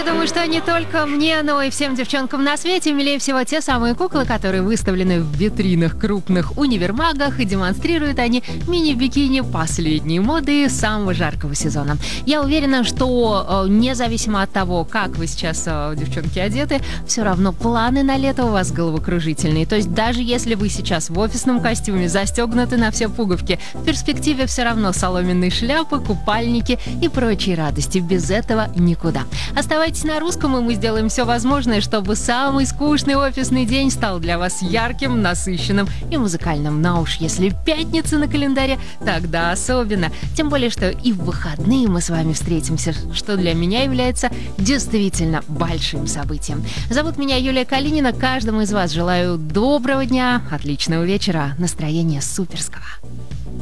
Я думаю, что не только мне, но и всем девчонкам на свете милее всего те самые куклы, которые выставлены в витринах крупных универмагах, и демонстрируют они мини-бикини последней моды самого жаркого сезона. Я уверена, что независимо от того, как вы сейчас, девчонки, одеты, все равно планы на лето у вас головокружительные. То есть даже если вы сейчас в офисном костюме, застегнуты на все пуговки, в перспективе все равно соломенные шляпы, купальники и прочие радости. Без этого никуда. Оставайтесь на русском, и мы сделаем все возможное, чтобы самый скучный офисный день стал для вас ярким, насыщенным и музыкальным. Но уж если пятница на календаре, тогда особенно. Тем более, что и в выходные мы с вами встретимся, что для меня является действительно большим событием. Зовут меня Юлия Калинина. Каждому из вас желаю доброго дня, отличного вечера, настроения суперского.